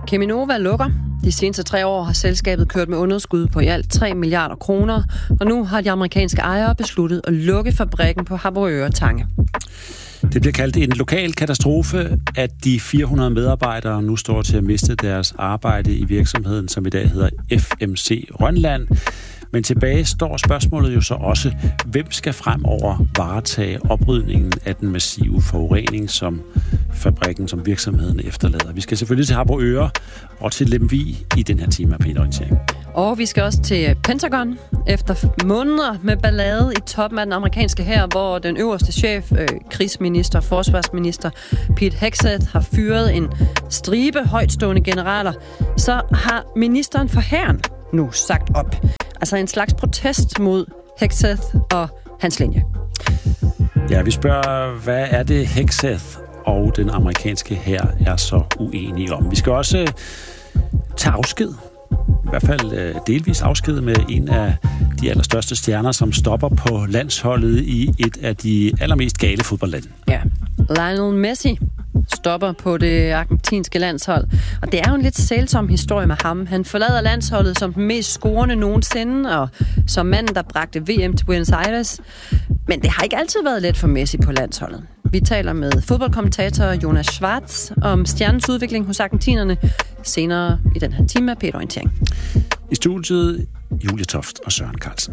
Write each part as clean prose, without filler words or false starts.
Cheminova lukker. De seneste 3 år har selskabet kørt med underskud på i alt 3 milliarder kroner, og nu har de amerikanske ejere besluttet at lukke fabrikken på Harboøre Tange. Det bliver kaldt en lokal katastrofe, at de 400 medarbejdere nu står til at miste deres arbejde i virksomheden, som i dag hedder FMC Rønland. Men tilbage står spørgsmålet jo så også, hvem skal fremover varetage oprydningen af den massive forurening, som fabrikken, som virksomheden efterlader. Vi skal selvfølgelig til Harboøre og til Lemvig i den her time af P1-orientering. Og vi skal også til Pentagon. Efter måneder med ballade i toppen af den amerikanske hær, hvor den øverste chef, krigsminister, forsvarsminister Pete Hegseth har fyret en stribe højtstående generaler, så har ministeren for hæren nu sagt op. Altså en slags protest mod Hegseth og hans linje. Ja, vi spørger, hvad er det Hegseth og den amerikanske hær er så uenige om? Vi skal også tage afsked. I hvert fald delvis afsked med en af de allerstørste stjerner, som stopper på landsholdet i et af de allermest gale fodboldlande. Ja, Lionel Messi stopper på det argentinske landshold. Og det er jo en lidt sælsom historie med ham. Han forlader landsholdet som den mest scorende nogensinde, og som manden, der bragte VM til Buenos Aires. Men det har ikke altid været let for Messi på landsholdet. Vi taler med fodboldkommentator Jonas Schwartz om stjernens udvikling hos argentinerne senere i den her time af P1-orientering. I studiet Julie Toft og Søren Carlsen.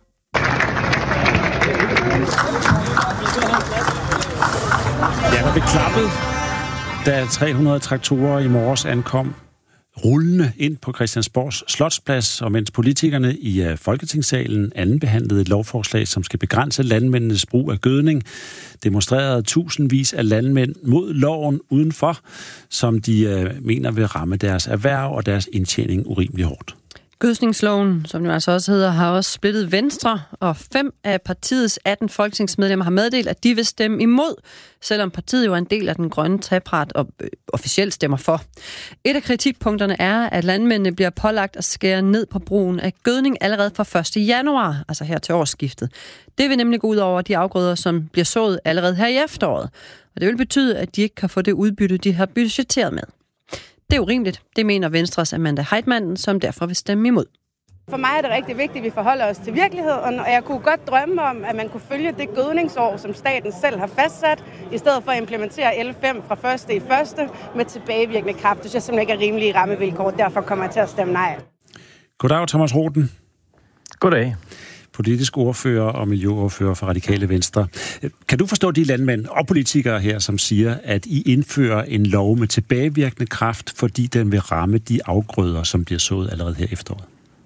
Ja, der blev klappet, da 300 traktorer i morges ankom rullende ind på Christiansborgs Slotsplads, og mens politikerne i Folketingssalen andenbehandlede et lovforslag, som skal begrænse landmændenes brug af gødning, demonstrerede tusindvis af landmænd mod loven udenfor, som de mener vil ramme deres erhverv og deres indtjening urimelig hårdt. Gødsningsloven, som det altså også hedder, har også splittet Venstre, og 5 af partiets 18 folketingsmedlemmer har meddelt, at de vil stemme imod, selvom partiet jo er en del af den grønne trepart og officielt stemmer for. Et af kritikpunkterne er, at landmændene bliver pålagt at skære ned på brugen af gødning allerede fra 1. januar, altså her til årsskiftet. Det vil nemlig gå ud over de afgrøder, som bliver sået allerede her i efteråret. Og det vil betyde, at de ikke kan få det udbytte, de har budgetteret med. Det er urimeligt. Det mener Venstres Amanda Heitmann, som derfor vil stemme imod. For mig er det rigtig vigtigt, at vi forholder os til virkeligheden, og jeg kunne godt drømme om, at man kunne følge det gødningsår, som staten selv har fastsat, i stedet for at implementere L5 fra 1.1. med tilbagevirkende kraft. Det synes jeg simpelthen ikke er rimelige rammevilkår, derfor kommer jeg til at stemme nej. Goddag, Thomas Roten. Goddag. Politisk ordfører og miljøordfører for Radikale Venstre. Kan du forstå de landmænd og politikere her, som siger, at I indfører en lov med tilbagevirkende kraft, fordi den vil ramme de afgrøder, som bliver sået allerede her efteråret?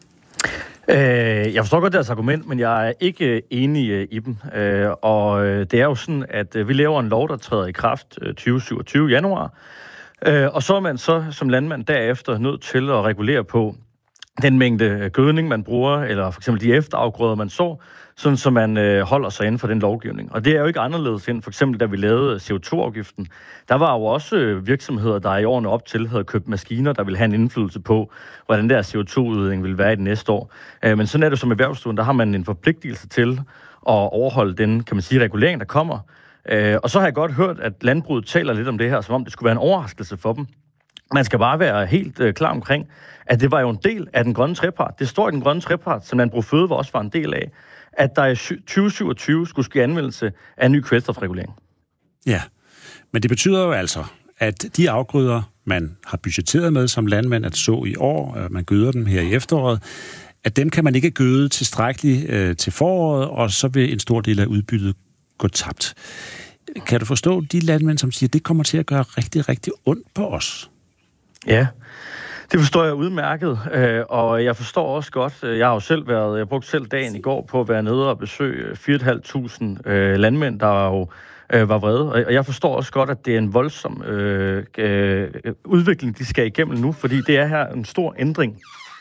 Jeg forstår godt deres argument, men jeg er ikke enig i dem. Og det er jo sådan, at vi laver en lov, der træder i kraft 2027 januar. Og så er man så som landmand derefter nødt til at regulere på den mængde gødning, man bruger, eller for eksempel de efterafgrøder, man sår, sådan så man holder sig inden for den lovgivning. Og det er jo ikke anderledes end for eksempel, da vi lavede CO2-afgiften. Der var jo også virksomheder, der i årene op til havde købt maskiner, der ville have en indflydelse på, hvordan der CO2-udledning ville være i det næste år. Men sådan er det som erhvervsdrivende, der har man en forpligtelse til at overholde den, kan man sige, regulering, der kommer. Og så har jeg godt hørt, at landbruget taler lidt om det her, som om det skulle være en overraskelse for dem. Man skal bare være helt klar omkring, at det var jo en del af den grønne trepart. Det står i den grønne trepart, som Landbrug Fødevarer også var en del af, at der i 2027 skulle ske anvendelse af en ny kvælstofregulering. Ja, men det betyder jo altså, at de afgrøder, man har budgetteret med som landmand at så i år, man gøder dem her i efteråret, at dem kan man ikke gøde tilstrækkeligt til foråret, og så vil en stor del af udbyttet gå tabt. Kan du forstå de landmænd, som siger, at det kommer til at gøre rigtig, rigtig ondt på os? Ja, det forstår jeg udmærket, og jeg forstår også godt, jeg brugte selv dagen i går på at være nede og besøge 4.500 landmænd, der jo var vrede, og jeg forstår også godt, at det er en voldsom udvikling, de skal igennem nu, fordi det er her en stor ændring,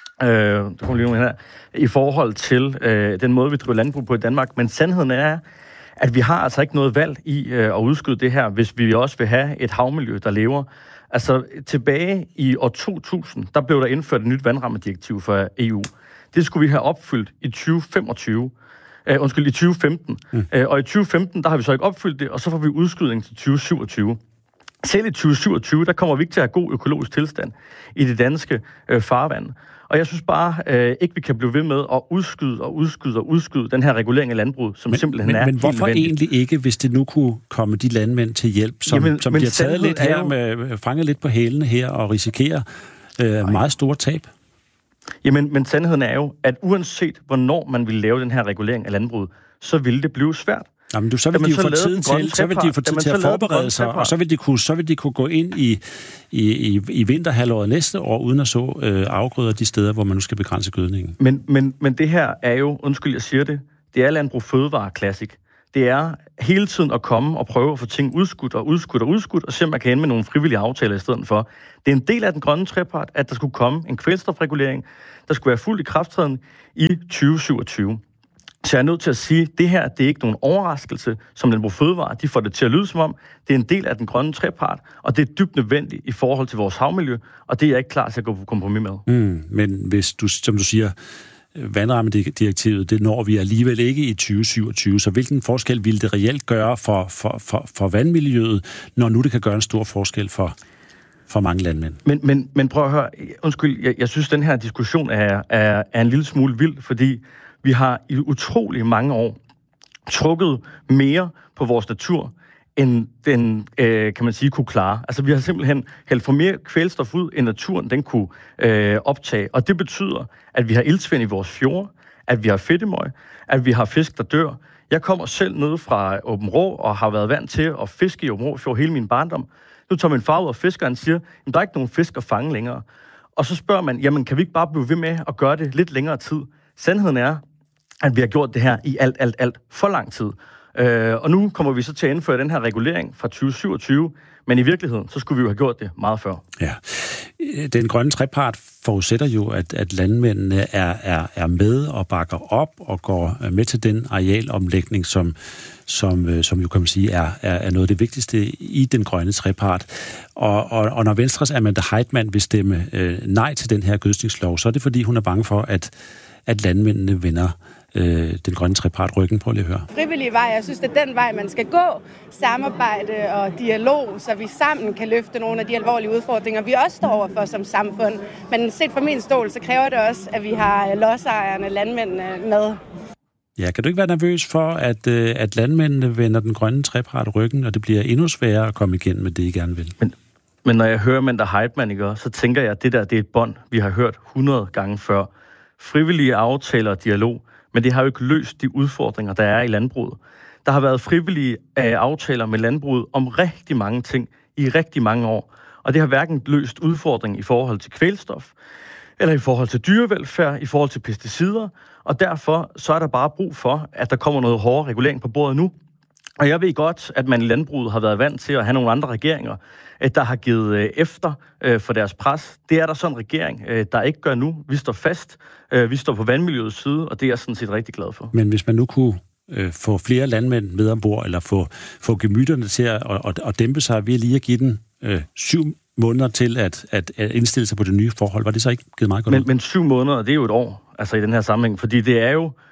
i forhold til den måde, vi driver landbrug på i Danmark, men sandheden er, at vi har altså ikke noget valg i at udskyde det her, hvis vi også vil have et havmiljø, der lever. Altså tilbage i år 2000, der blev der indført et nyt vandrammedirektiv for EU. Det skulle vi have opfyldt i 2015. Og i 2015, der har vi så ikke opfyldt det, og så får vi udskydning til 2027. selv i 2027, der kommer vi ikke til at have god økologisk tilstand i det danske farvand. Og jeg synes bare ikke, vi kan blive ved med at udskyde den her regulering af landbruget, som simpelthen er Men hvorfor helt egentlig ikke, hvis det nu kunne komme de landmænd til hjælp, som bliver taget lidt her, med fanget lidt på hælene her og risikerer meget store tab? Jamen, men sandheden er jo, at uanset hvornår man vil lave den her regulering af landbruget, så vil det blive svært. Jamen, så vil de få tid til at forberede sig, og så vil de kunne gå ind i vinterhalvåret næste år, uden at så afgrøder de steder, hvor man nu skal begrænse gødningen. Men det her er jo, undskyld, jeg siger det er Landbrug Fødevare Classic. Det er hele tiden at komme og prøve at få ting udskudt, og se om man kan ende med nogle frivillige aftaler i stedet for. Det er en del af den grønne trepart, at der skulle komme en kvælstofregulering, der skulle være fuldt i krafttræden i 2027. Så jeg er nødt til at sige, at det her, det er ikke nogen overraskelse, som Landbrug Fødevare, de får det til at lyde som om. Det er en del af den grønne trepart, og det er dybt nødvendigt i forhold til vores havmiljø, og det er jeg ikke klar til at gå på kompromis med. Men hvis du, som du siger, vandrammedirektivet, det når vi alligevel ikke i 2027, så hvilken forskel vil det reelt gøre for vandmiljøet, når nu det kan gøre en stor forskel for mange landmænd? Men prøv at høre, undskyld, jeg synes, den her diskussion er en lille smule vild, fordi vi har i utrolig mange år trukket mere på vores natur, end den, kan man sige, kunne klare. Altså, vi har simpelthen hældt for mere kvælstof ud, end naturen den kunne optage. Og det betyder, at vi har iltsvind i vores fjorde, at vi har fedtemøg, at vi har fisk, der dør. Jeg kommer selv ned fra Aabenraa og har været vant til at fiske i Aabenraa Fjord hele min barndom. Nu tager min far ud og fisker, og han siger, at der er ikke nogen fisk at fange længere. Og så spørger man, jamen kan vi ikke bare blive ved med at gøre det lidt længere tid? Sandheden er, at vi har gjort det her i alt for lang tid. Og nu kommer vi så til at indføre den her regulering fra 2027, men i virkeligheden, så skulle vi jo have gjort det meget før. Ja. Den grønne trepart forudsætter jo, at landmændene er med og bakker op og går med til den arealomlægning, som jo kan man sige er noget af det vigtigste i den grønne trepart. Og når Venstres Amanda Heitmann vil stemme nej til den her gødskningslov, så er det fordi, hun er bange for, at landmændene vender den grønne trepart ryggen. Prøv lige at høre. Frivillig vej, jeg synes, det er den vej, man skal gå. Samarbejde og dialog, så vi sammen kan løfte nogle af de alvorlige udfordringer, vi også står overfor som samfund. Men set fra min stol, så kræver det også, at vi har lodsejerne, landmændene med. Ja, kan du ikke være nervøs for, at landmændene vender den grønne trepart ryggen, og det bliver endnu sværere at komme igen med det, I gerne vil? Men når jeg hører Amanda Heitmann, så tænker jeg, at det er et bånd, vi har hørt 100 gange før. Frivillige aftaler og dialog, men det har jo ikke løst de udfordringer, der er i landbruget. Der har været frivillige aftaler med landbruget om rigtig mange ting i rigtig mange år, og det har hverken løst udfordringen i forhold til kvælstof, eller i forhold til dyrevelfærd, i forhold til pesticider, og derfor så er der bare brug for, at der kommer noget hårdere regulering på bordet nu. Og jeg ved godt, at man i landbruget har været vant til at have nogle andre regeringer, der har givet efter for deres pres. Det er der sådan en regering, der ikke gør nu. Vi står fast. Vi står på vandmiljøets side, og det er jeg sådan set rigtig glad for. Men hvis man nu kunne få flere landmænd med ombord, eller få gemytterne til at dæmpe sig ved lige at give den 7 måneder til at indstille sig på det nye forhold, var det så ikke givet meget godt ud? Men 7 måneder, det er jo et år, altså i den her sammenhæng, fordi det er jo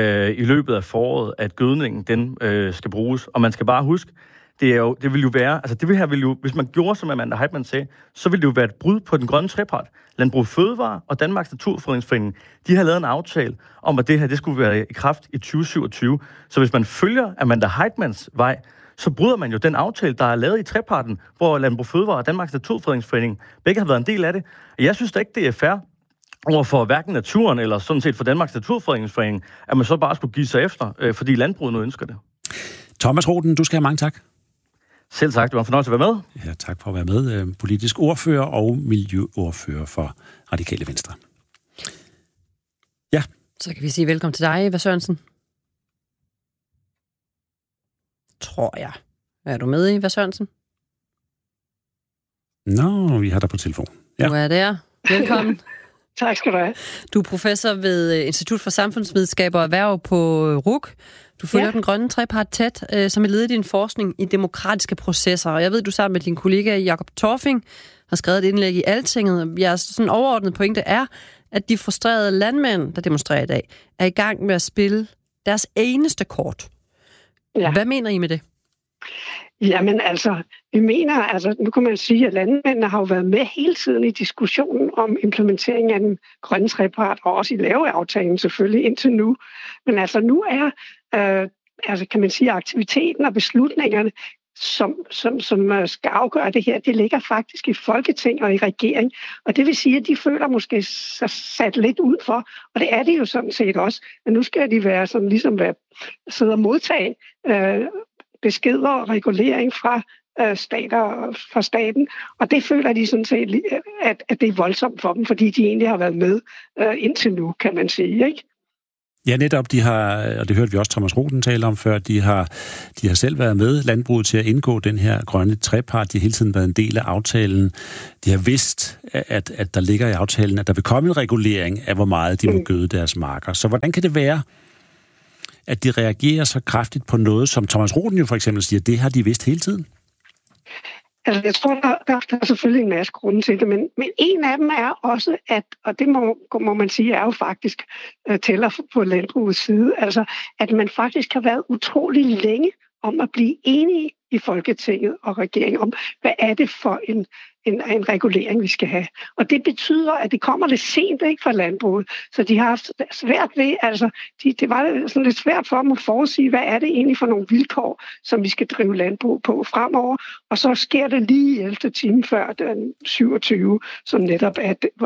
i løbet af foråret, at gødningen den skal bruges. Og man skal bare huske, det vil jo være, altså det her vil jo, hvis man gjorde, som Amanda Heitmann sagde, så ville det jo være et brud på den grønne trepart. Landbrug Fødevare og Danmarks Naturfredningsforening, de har lavet en aftale om, at det her, det skulle være i kraft i 2027. Så hvis man følger Amanda Heitmanns vej, så bryder man jo den aftale, der er lavet i treparten, hvor Landbrug Fødevare og Danmarks Naturfredningsforening begge har været en del af det. Og jeg synes da ikke, det er fair overfor hverken naturen eller sådan set for Danmarks Naturfredningsforening, at man så bare skulle give sig efter, fordi landbruget nu ønsker det. Thomas Roden, du skal have mange tak. Selv tak, det var en fornøjelse at være med. Ja, tak for at være med. Politisk ordfører og miljøordfører for Radikale Venstre. Ja. Så kan vi sige velkommen til dig, Eva Sørensen. Tror jeg. Er du med, Eva Sørensen? Nå, vi har dig på telefon. Ja. Du er der. Velkommen. Tak skal du have. Du er professor ved Institut for Samfundsvidenskab og Erhverv på RUC. Du følger den grønne trepart tæt, som et led i din forskning i demokratiske processer. Og jeg ved, du sammen med din kollega Jakob Torfing har skrevet et indlæg i Altinget. Jeres sådan overordnede pointe er, at de frustrerede landmænd, der demonstrerer i dag, er i gang med at spille deres eneste kort. Ja. Hvad mener I med det? Jamen altså, Vi mener, altså nu kan man sige, at landmændene har jo været med hele tiden i diskussionen om implementeringen af den grønne trepart, og også i laveaftalen selvfølgelig indtil nu. Men altså nu er, kan man sige, aktiviteten og beslutningerne, som skal afgøre det her, det ligger faktisk i Folketing og i regering. Og det vil sige, at de føler måske sig sat lidt ud for, og det er det jo sådan set også, men nu skal de være sådan ligesom sidde og modtage beskeder og regulering fra fra staten, og det føler de sådan set, at det er voldsomt for dem, fordi de egentlig har været med indtil nu, kan man sige, ikke? Ja, netop, de har, og det hørte vi også Thomas Roden tale om før, de har selv været med landbruget til at indgå den her grønne trepart. De har hele tiden været en del af aftalen. De har vidst, at der ligger i aftalen, at der vil komme en regulering af, hvor meget de må gøde deres marker. Så hvordan kan det være, at de reagerer så kraftigt på noget, som Thomas Roden jo for eksempel siger, det har de vidst hele tiden? Altså, jeg tror, der er selvfølgelig en masse grunde til det, men en af dem er også, at, og det må man sige, er jo faktisk tæller på landbrugets side, altså, at man faktisk har været utrolig længe om at blive enige i Folketinget og regeringen om, hvad er det for en regulering, vi skal have. Og det betyder, at det kommer lidt sent, ikke, fra landbruget. Så de har haft svært ved, altså, det var sådan lidt svært for dem at forudsige, hvad er det egentlig for nogle vilkår, som vi skal drive landbrug på fremover. Og så sker det lige i 11. time før den 27, som netop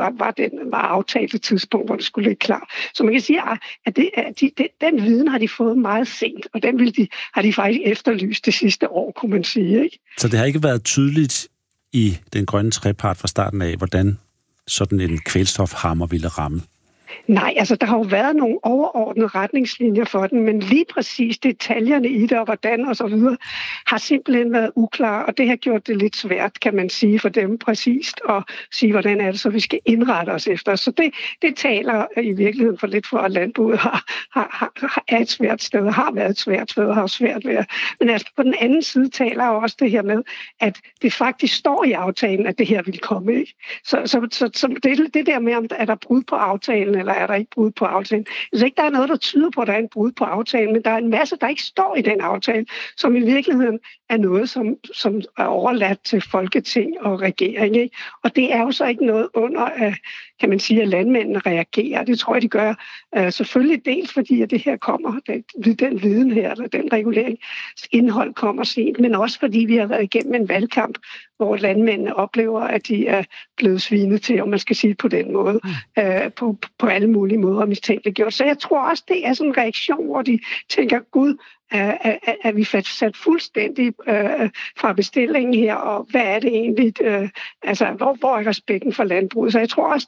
var aftalt et tidspunkt, hvor det skulle ligge klar. Så man kan sige, at den viden har de fået meget sent, og den har de faktisk efterlyst det sidste år, kunne man sige, ikke? Så det har ikke været tydeligt i den grønne trepart fra starten af, hvordan sådan en kvælstofhammer ville ramme? Nej, altså der har jo været nogle overordnede retningslinjer for den, men lige præcis detaljerne i det og hvordan og så videre har simpelthen været uklare, og det har gjort det lidt svært, kan man sige, for dem præcist at sige, hvordan er det så, vi skal indrette os efter. Så det taler i virkeligheden for lidt for, at landbruget er et svært sted, har været et svært sted og har svært ved. Men altså på den anden side taler jo også det her med, at det faktisk står i aftalen, at det her vil komme, ikke? Så det der med, om er der brud på aftalen, eller er der ikke brud på aftalen. Altså ikke, der er noget, der tyder på, at der er en brud på aftalen, men der er en masse, der ikke står i den aftale, som i virkeligheden er noget, som er overladt til Folketing og regering, ikke? Og det er jo så ikke noget under, kan man sige, at landmændene reagerer. Det tror jeg, de gør selvfølgelig dels, fordi at det her kommer, den viden her, eller den reguleringsindhold kommer sent, men også fordi vi har været igennem en valgkamp, hvor landmændene oplever, at de er blevet svinet til, om man skal sige på den måde, på alle mulige måder mistænkeliggjort. Så jeg tror også, det er sådan en reaktion, hvor de tænker, gud, er vi sat fuldstændig fra bestillingen her, og hvad er det egentlig, hvor er respekten for landbruget? Så jeg tror også,